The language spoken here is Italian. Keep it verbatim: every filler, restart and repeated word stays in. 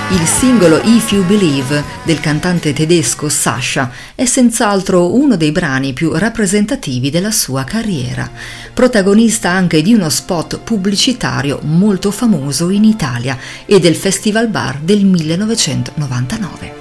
Il singolo If You Believe del cantante tedesco Sasha è senz'altro uno dei brani più rappresentativi della sua carriera, protagonista anche di uno spot pubblicitario molto famoso in Italia e del Festival Bar del millenovecentonovantanove.